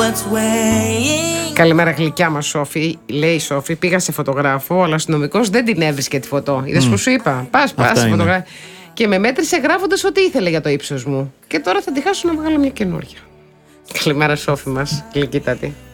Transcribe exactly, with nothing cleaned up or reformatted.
Καλημέρα, γλυκιά μας Σόφη. Λέει η Σόφη, πήγα σε φωτογράφο, αλλά ο αστυνομικός δεν την έβρισκε τη φωτό. Είδες mm. που σου είπα? Πας, πας σε φωτογράφο. Και με μέτρησε γράφοντας ό,τι ήθελε για το ύψος μου. Και τώρα θα τη χάσω να βγάλω μια καινούρια. Καλημέρα, Σόφη μας, γλυκύτατη.